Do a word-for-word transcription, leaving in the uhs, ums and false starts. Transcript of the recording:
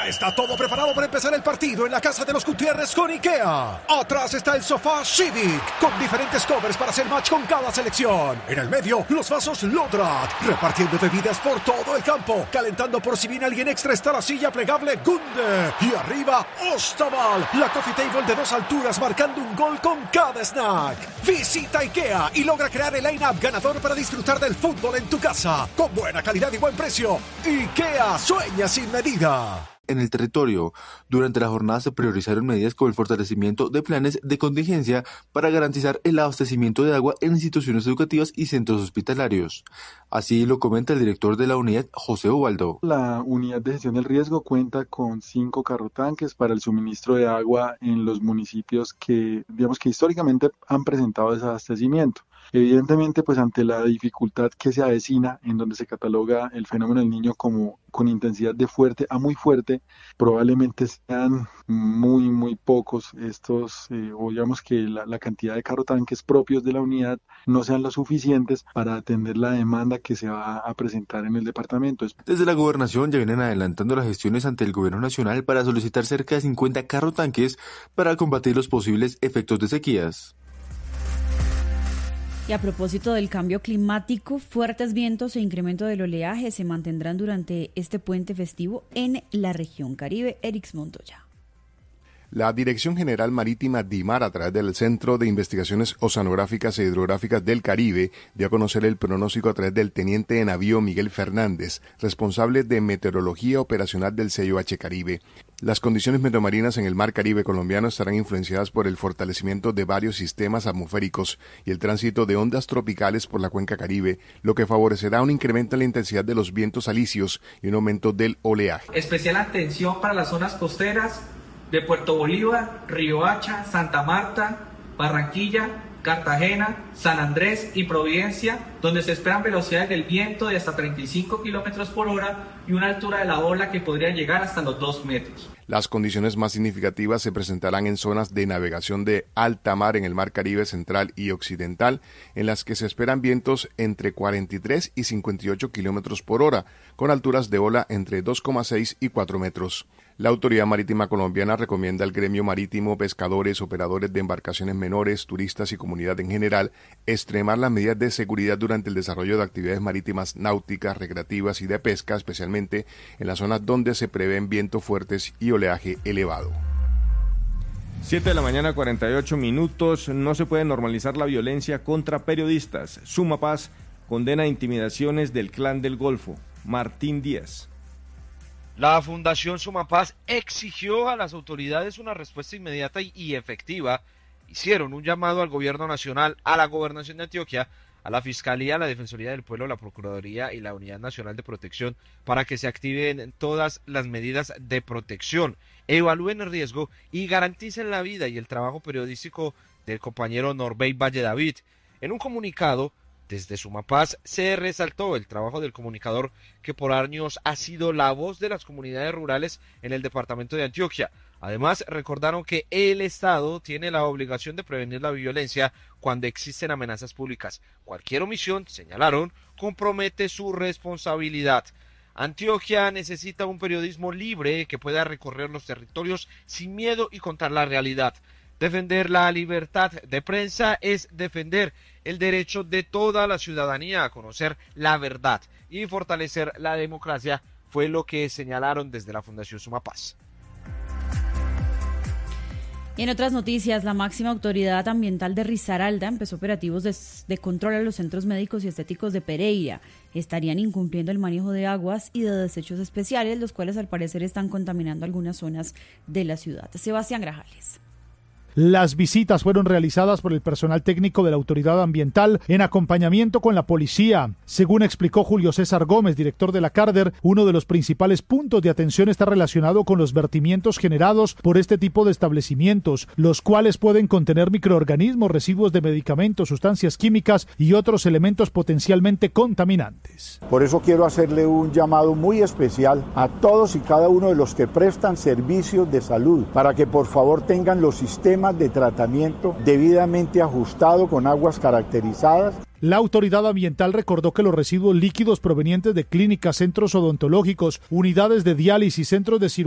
Ya está todo preparado para empezar el partido en la casa de los Gutiérrez con IKEA. Atrás está el sofá Civic, con diferentes covers para hacer match con cada selección. En el medio, los vasos Lodrat, repartiendo bebidas por todo el campo. Calentando por si viene alguien extra está la silla plegable Gunde. Y arriba, Ostaval, la coffee table de dos alturas marcando un gol con cada snack. Visita IKEA y logra crear el line-up ganador para disfrutar del fútbol en tu casa. Con buena calidad y buen precio. IKEA, sueña sin medida. En el territorio, durante la jornada se priorizaron medidas como el fortalecimiento de planes de contingencia para garantizar el abastecimiento de agua en instituciones educativas y centros hospitalarios. Así lo comenta el director de la unidad, José Ubaldo. La unidad de gestión del riesgo cuenta con cinco carrotanques para el suministro de agua en los municipios que, digamos que históricamente han presentado desabastecimiento. Evidentemente, pues ante la dificultad que se avecina, en donde se cataloga el fenómeno del Niño como con intensidad de fuerte a muy fuerte, probablemente sean muy, muy pocos estos, eh, o digamos que la, la cantidad de carrotanques propios de la unidad no sean lo suficientes para atender la demanda que se va a presentar en el departamento. Desde la gobernación ya vienen adelantando las gestiones ante el gobierno nacional para solicitar cerca de cincuenta carrotanques para combatir los posibles efectos de sequías. Y a propósito del cambio climático, fuertes vientos e incremento del oleaje se mantendrán durante este puente festivo en la región Caribe. Erix Montoya. La Dirección General Marítima DIMAR, a través del Centro de Investigaciones Oceanográficas e Hidrográficas del Caribe, dio a conocer el pronóstico a través del teniente de navío Miguel Fernández, responsable de meteorología operacional del C I O H Caribe. Las condiciones meteomarinas en el mar Caribe colombiano estarán influenciadas por el fortalecimiento de varios sistemas atmosféricos y el tránsito de ondas tropicales por la cuenca Caribe, lo que favorecerá un incremento en la intensidad de los vientos alisios y un aumento del oleaje. Especial atención para las zonas costeras de Puerto Bolívar, Riohacha, Santa Marta, Barranquilla, Cartagena, San Andrés y Providencia, donde se esperan velocidades del viento de hasta treinta y cinco kilómetros por hora y una altura de la ola que podría llegar hasta los dos metros. Las condiciones más significativas se presentarán en zonas de navegación de alta mar en el mar Caribe central y occidental, en las que se esperan vientos entre cuarenta y tres y cincuenta y ocho kilómetros por hora, con alturas de ola entre dos coma seis y cuatro metros. La Autoridad Marítima Colombiana recomienda al gremio marítimo, pescadores, operadores de embarcaciones menores, turistas y comunidad en general extremar las medidas de seguridad durante el desarrollo de actividades marítimas náuticas, recreativas y de pesca, especialmente en las zonas donde se prevén vientos fuertes y oleaje elevado. siete de la mañana, cuarenta y ocho minutos. No se puede normalizar la violencia contra periodistas. Sumapaz condena intimidaciones del Clan del Golfo. Martín Díaz. La Fundación Sumapaz exigió a las autoridades una respuesta inmediata y efectiva. Hicieron un llamado al gobierno nacional, a la gobernación de Antioquia, a la Fiscalía, a la Defensoría del Pueblo, la Procuraduría y la Unidad Nacional de Protección para que se activen todas las medidas de protección, evalúen el riesgo y garanticen la vida y el trabajo periodístico del compañero Norbey Valle David. En un comunicado, desde Sumapaz se resaltó el trabajo del comunicador que por años ha sido la voz de las comunidades rurales en el departamento de Antioquia. Además, recordaron que el Estado tiene la obligación de prevenir la violencia cuando existen amenazas públicas. Cualquier omisión, señalaron, compromete su responsabilidad. Antioquia necesita un periodismo libre que pueda recorrer los territorios sin miedo y contar la realidad. Defender la libertad de prensa es defender el derecho de toda la ciudadanía a conocer la verdad y fortalecer la democracia, fue lo que señalaron desde la Fundación Sumapaz. Y en otras noticias, la máxima autoridad ambiental de Risaralda empezó operativos de, de control a los centros médicos y estéticos de Pereira. Estarían incumpliendo el manejo de aguas y de desechos especiales, los cuales al parecer están contaminando algunas zonas de la ciudad. Sebastián Grajales. Las visitas fueron realizadas por el personal técnico de la autoridad ambiental en acompañamiento con la policía. Según explicó Julio César Gómez, director de la Carder, uno de los principales puntos de atención está relacionado con los vertimientos generados por este tipo de establecimientos, los cuales pueden contener microorganismos, residuos de medicamentos, sustancias químicas y otros elementos potencialmente contaminantes. Por eso quiero hacerle un llamado muy especial a todos y cada uno de los que prestan servicios de salud para que por favor tengan los sistemas de tratamiento debidamente ajustado con aguas caracterizadas. La autoridad ambiental recordó que los residuos líquidos provenientes de clínicas, centros odontológicos, unidades de diálisis, centros de cirugía